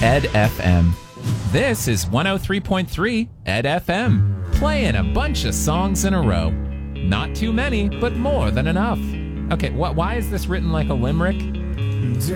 Ed FM. This is 103.3 Ed FM, playing a bunch of songs in a row. Not too many, but more than enough. Okay, why is this written like a limerick?